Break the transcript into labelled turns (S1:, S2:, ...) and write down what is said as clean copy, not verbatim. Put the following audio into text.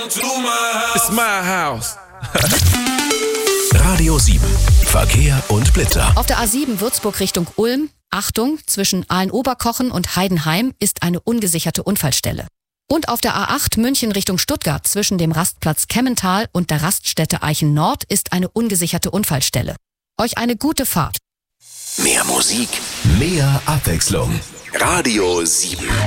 S1: It's my house.
S2: Radio 7. Verkehr und Blitzer.
S3: Auf der A7 Würzburg Richtung Ulm, Achtung, zwischen Aalen-Oberkochen und Heidenheim ist eine ungesicherte Unfallstelle. Und auf der A8 München Richtung Stuttgart zwischen dem Rastplatz Kemmental und der Raststätte Eichen Nord ist eine ungesicherte Unfallstelle. Euch eine gute Fahrt.
S2: Mehr Musik, mehr Abwechslung. Radio 7.